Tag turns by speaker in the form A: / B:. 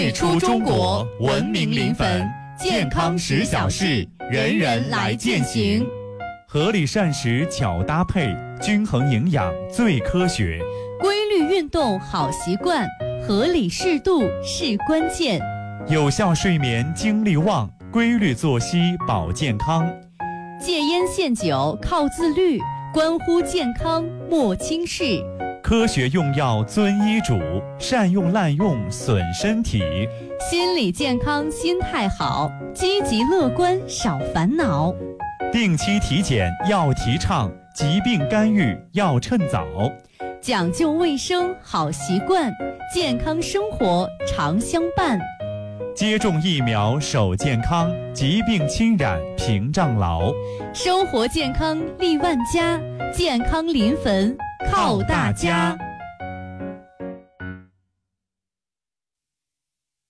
A: 最初中国文明临汾，健康10小事，人人来践行。
B: 合理膳食巧搭配，均衡营养最科学。
A: 规律运动好习惯，合理适度是关键。
B: 有效睡眠精力旺，规律作息保健康。
A: 戒烟限酒靠自律，关乎健康莫轻视。
B: 科学用药遵医嘱，善用滥用损身体。
A: 心理健康心态好，积极乐观少烦恼。
B: 定期体检要提倡，疾病干预要趁早。
A: 讲究卫生好习惯，健康生活常相伴。
B: 接种疫苗守健康，疾病侵染屏障牢。
A: 生活健康利万家，健康临汾靠大家。